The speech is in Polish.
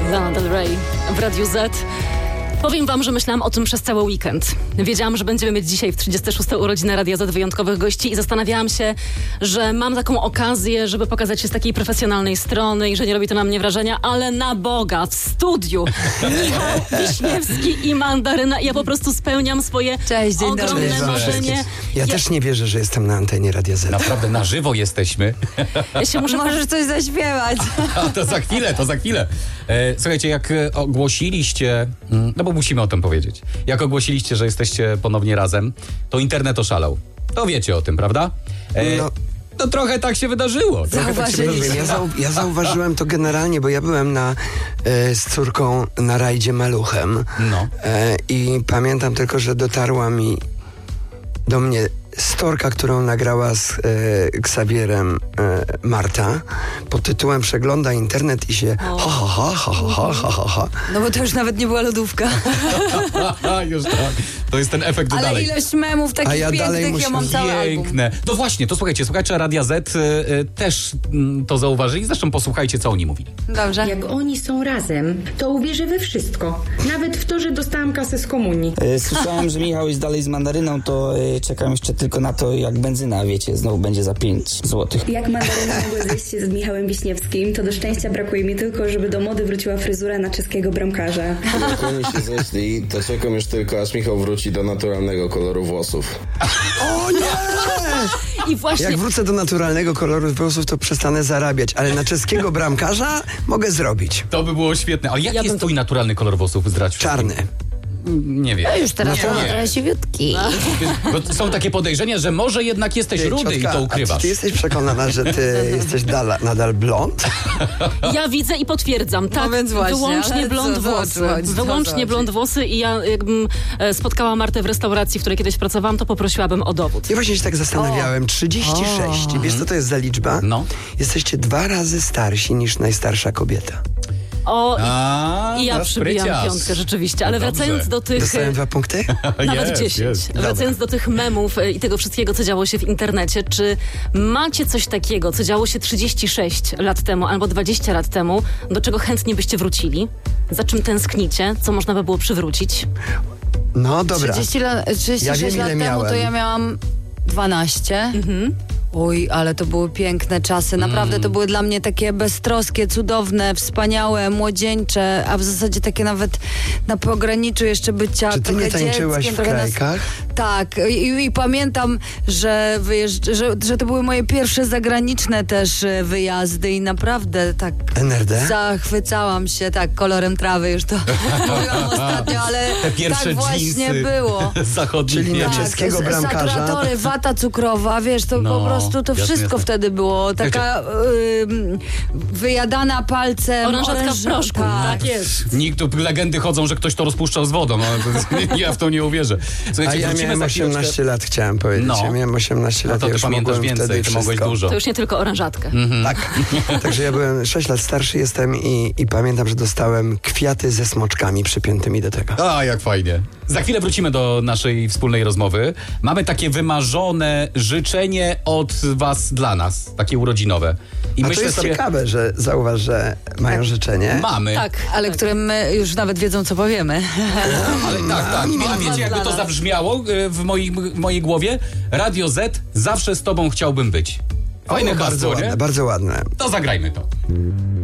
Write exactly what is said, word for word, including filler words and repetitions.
Lana Del Rey w Radiu Z. Powiem wam, że myślałam o tym przez cały weekend. Wiedziałam, że będziemy mieć dzisiaj w trzydzieste szóste urodziny Radia Z wyjątkowych gości i zastanawiałam się, że mam taką okazję, żeby pokazać się z takiej profesjonalnej strony i że nie robi to na mnie wrażenia, ale na Boga, w studiu Michał Wiśniewski i Mandaryna. Ja po prostu spełniam swoje Cześć, dzień ogromne dobry. marzenie. Ja, ja też nie wierzę, że jestem na antenie Radia Z. Naprawdę na żywo jesteśmy. Ja się muszę... Możesz coś zaśpiewać. A to za chwilę, to za chwilę. E, słuchajcie, jak e, ogłosiliście, mm, no bo musimy o tym powiedzieć, jak ogłosiliście, że jesteście ponownie razem, to internet oszalał. To wiecie o tym, prawda? E, No. no trochę tak się wydarzyło. Trochę tak się Zauważyliśmy. wydarzyło. Ja, zau, ja zauważyłem to generalnie, bo ja byłem na, e, z córką na rajdzie Maluchem. No. E, I pamiętam tylko, że dotarła mi do mnie storka, którą nagrała z e, Xavierem e, Marta pod tytułem Przegląda internet i się ha ha ha ha ha ha ha ha. No bo to już nawet nie była lodówka. Już tak. To jest ten efekt Ale dalej. ilość memów takich A ja dalej pięknych, ja muszę- mam cały album. Piękne. No właśnie, to słuchajcie, słuchajcie Radia Z y, y, też y, to zauważyli. Zresztą posłuchajcie, co oni mówili. Dobrze. Jak oni są razem, to uwierzę we wszystko. Nawet w to, że dostałam kasę z komunii. E, Słyszałem, że Michał jest dalej z Mandaryną, to e, czekam jeszcze tylko na to, jak benzyna, wiecie, znowu będzie za pięć złotych. Jak Mandaryna mogła zejść się z Michałem Wiśniewskim, to do szczęścia brakuje mi tylko, żeby do mody wróciła fryzura na czeskiego bramkarza. Jak oni się zeszli, to czekam już tylko, aż Michał wróci do naturalnego koloru włosów. O nie! I właśnie... Jak wrócę do naturalnego koloru włosów, to przestanę zarabiać, ale na czeskiego bramkarza mogę zrobić. To by było świetne. A jaki Ja bym jest to- twój naturalny kolor włosów? Zdradź Czarny. Nie wiem. Już teraz nie, mam nie. trochę siwiutki. Bo są takie podejrzenia, że może jednak jesteś Ty, rudy ciotka, i to a ukrywasz. czy ty jesteś przekonana, że ty jesteś dala, nadal blond? Ja widzę i potwierdzam, tak, więc właśnie, wyłącznie ale blond co- co włosy. chodzi, co Wyłącznie chodzi? blond włosy i ja jakbym e, spotkała Martę w restauracji, w której kiedyś pracowałam, to poprosiłabym o dowód. Ja właśnie się tak zastanawiałem. trzydzieści sześć. Wiesz, co to jest za liczba? No. Jesteście dwa razy starsi niż najstarsza kobieta. O, i, A, i ja no, przybijam spryciarz. piątkę rzeczywiście, ale Dobrze. wracając do tych... Dostałem dwa punkty? Nawet Jest, dziesięć. jest. Wracając do tych memów e, i tego wszystkiego, co działo się w internecie, czy macie coś takiego, co działo się trzydzieści sześć lat temu albo dwadzieścia lat temu, do czego chętnie byście wrócili? Za czym tęsknicie? Co można by było przywrócić? No dobra. trzydzieści lat, trzydzieści sześć Ja wiem, ile lat temu miałem. to ja miałam dwanaście. Mhm. Oj, ale to były piękne czasy. Naprawdę to były dla mnie takie beztroskie, cudowne, wspaniałe, młodzieńcze, a w zasadzie takie nawet na pograniczu jeszcze bycia Czy ty trochę nie tańczyłaś dzieckiem, w trochę nas- Krajkach? Tak. I, i pamiętam, że, wyjeżdż- że, że to były moje pierwsze zagraniczne też e, wyjazdy i naprawdę tak N R D? zachwycałam się, tak, kolorem trawy już to mówiłam ostatnio, ale Te pierwsze tak właśnie dżinsy było. z zachodnich Czyli na Niemiec. czeskiego z- bramkarza. Saturatory, wata cukrowa, wiesz, to No, po prostu to jasne, wszystko jasne. wtedy było. Taka ym, wyjadana palcem. Oranżatka w oręż- proszku, tak jest. Nikt tu legendy chodzą, że ktoś to rozpuszczał z wodą. No, to, ja w to nie uwierzę. Słuchajcie, A ja wrócimy miałem za chwileczkę. osiemnaście lat, chciałem powiedzieć. No. Ja miałem osiemnaście No lat, to ja ty już pamiętasz mogłem więcej, wtedy ty mogłeś wszystko. dużo. To już nie tylko oranżatkę. Tak. Także ja byłem sześć lat starszy jestem i, i pamiętam, że dostałem kwiaty ze smoczkami przypiętymi do tego. A, jak fajnie. Za chwilę wrócimy do naszej wspólnej rozmowy. Mamy takie wymarzone życzenie od was dla nas, takie urodzinowe. I A myślę to jest sobie, ciekawe, że zauważ, że mają życzenie. mamy. Tak, Ale tak. którym my już nawet wiedzą, co powiemy. Ale tak, tak. A wiecie, jakby to zabrzmiało y, w mojej, w mojej głowie? Radio Z, zawsze z tobą chciałbym być. Fajne O, bardzo hasło, ładne, nie? bardzo ładne. To zagrajmy to.